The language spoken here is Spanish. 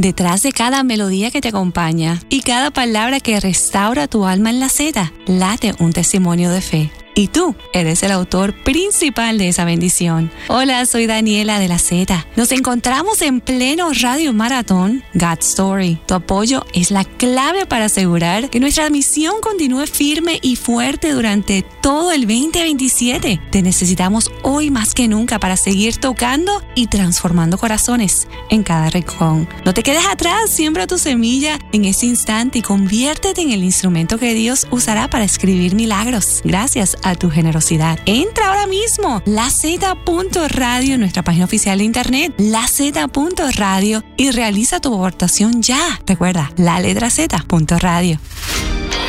Detrás de cada melodía que te acompaña y cada palabra que restaura tu alma en la Z, late un testimonio de fe. Y tú eres el autor principal de esa bendición. Hola, soy Daniela de la Z. Nos encontramos en pleno Radio Maratón God Story. Tu apoyo es la clave para asegurar que nuestra misión continúe firme y fuerte durante todo el 2027. Te necesitamos hoy más que nunca para seguir tocando y transformando corazones en cada rincón. No te quedes atrás, siembra tu semilla en ese instante y conviértete en el instrumento que Dios usará para escribir milagros. Gracias a tu generosidad. Entra ahora mismo laz.radio, nuestra página oficial de internet, laz.radio, y realiza tu aportación ya. Recuerda, la letra Z.radio.